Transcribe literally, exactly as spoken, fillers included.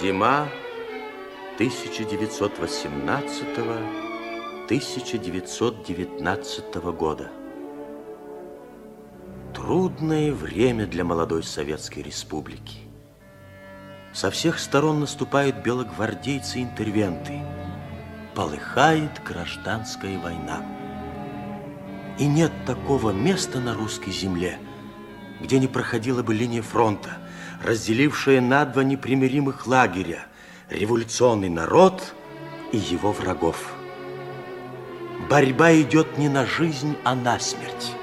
Зима тысяча девятьсот восемнадцатого — тысяча девятьсот девятнадцатого года. Трудное время для молодой Советской Республики. Со всех сторон наступают белогвардейцы-интервенты. Полыхает гражданская война. И нет такого места на русской земле, где не проходила бы линия фронта, разделившая на два непримиримых лагеря – революционный народ и его врагов. Борьба идет не на жизнь, а на смерть.